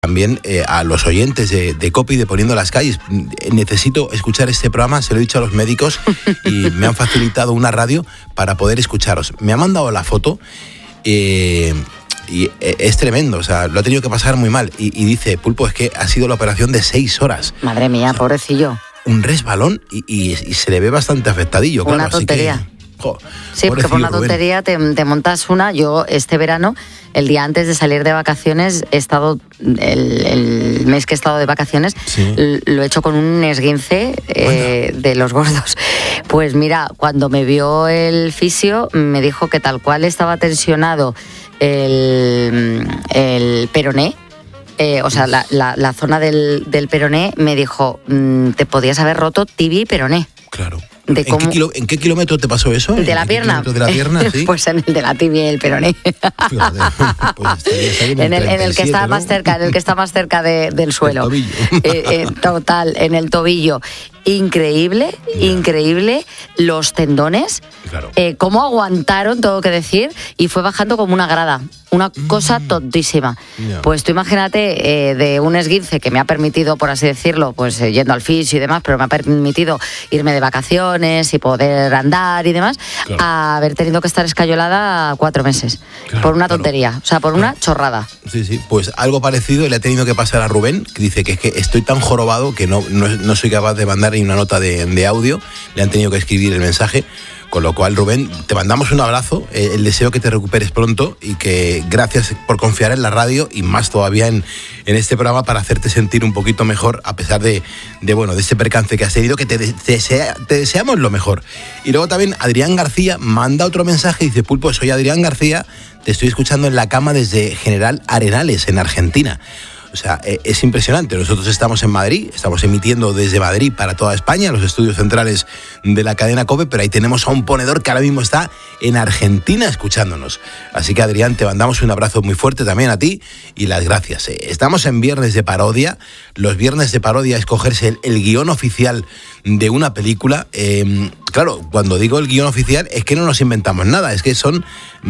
También a los oyentes de COPE y de Poniendo las Calles. Necesito escuchar este programa, se lo he dicho a los médicos y me han facilitado una radio para poder escucharos. Me ha mandado la foto y es tremendo, o sea, lo ha tenido que pasar muy mal. Y dice, Pulpo, es que ha sido la operación de 6 horas. Madre mía, o sea, pobrecillo. Un resbalón y se le ve bastante afectadillo. Una tontería. Así que, sí, porque por una tontería te montas una. Yo este verano, el día antes de salir de vacaciones, he estado, el mes que he estado de vacaciones, sí, lo he hecho con un esguince de los gordos. Pues mira, cuando me vio el fisio, me dijo que tal cual estaba tensionado el peroné, o sea, la zona del peroné, me dijo, te podías haber roto tibia y peroné. Claro. ¿En qué kilómetro te pasó eso? ¿De la pierna? ¿De la pierna, sí? Pues en el de la tibia y el peroné. Fíjate, pues en el que está, ¿no?, más cerca, en el que está más cerca del suelo. El tobillo. Total, en el tobillo. Increíble, increíble. Los tendones, claro, cómo aguantaron, tengo que decir, y fue bajando como una grada. Una cosa tontísima. Pues tú imagínate, de un esguince que me ha permitido, por así decirlo, pues yendo al fisio y demás, pero me ha permitido irme de vacaciones y poder andar y demás, claro, a haber tenido que estar escayolada 4 meses. Claro, por una tontería, o sea, por una chorrada. Sí, sí, pues algo parecido le ha tenido que pasar a Rubén, que dice que es que estoy tan jorobado que no soy capaz de mandar ni una nota de audio. Le han tenido que escribir el mensaje. Con lo cual, Rubén, te mandamos un abrazo, el deseo que te recuperes pronto y que gracias por confiar en la radio y más todavía en este programa para hacerte sentir un poquito mejor a pesar de este percance que has tenido, que te deseamos lo mejor. Y luego también Adrián García manda otro mensaje y dice, Pulpo, soy Adrián García, te estoy escuchando en la cama desde General Arenales, en Argentina. O sea, es impresionante. Nosotros estamos en Madrid, estamos emitiendo desde Madrid para toda España, los estudios centrales de la cadena COPE, pero ahí tenemos a un ponedor que ahora mismo está en Argentina escuchándonos. Así que, Adrián, te mandamos un abrazo muy fuerte también a ti y las gracias. Estamos en Viernes de Parodia. Los Viernes de Parodia es cogerse el guión oficial de una película. Claro, cuando digo el guión oficial es que no nos inventamos nada, es que son,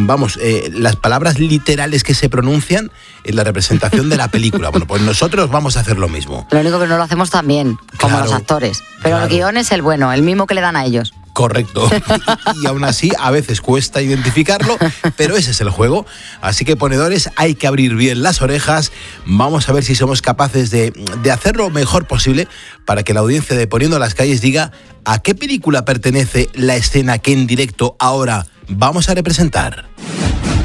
las palabras literales que se pronuncian en la representación de la película. Bueno, pues nosotros vamos a hacer lo mismo. Lo único que no lo hacemos tan bien, como claro, los actores. Pero claro, el guión es el bueno, el mismo que le dan a ellos. Correcto. Y aún así, a veces cuesta identificarlo, pero ese es el juego. Así que, ponedores, hay que abrir bien las orejas. Vamos a ver si somos capaces de hacer lo mejor posible para que la audiencia de Poniendo las Calles diga a qué película pertenece la escena que en directo ahora vamos a representar.